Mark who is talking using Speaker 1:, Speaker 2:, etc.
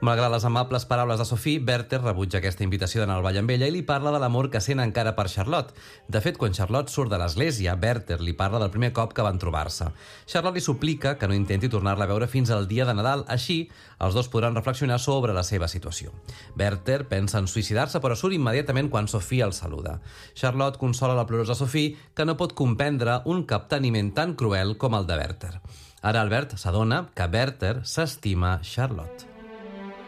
Speaker 1: Malgrat les amables paraules de Sophie, Werther rebutja aquesta invitació d'anar al ball amb ella i li parla de l'amor que sent encara per Charlotte. De fet, quan Charlotte surt de l'església, Werther li parla del primer cop que van trobar-se. Charlotte li suplica que no intenti tornar-la a veure fins al dia de Nadal, així els dos podran reflexionar sobre la seva situació. Werther pensa en suïcidar-se, però surt immediatament quan Sophie el saluda. Charlotte consola la plorosa Sophie, que no pot comprendre un capteniment tan cruel com el de Werther. Ara Albert s'adona que Werther s'estima Charlotte.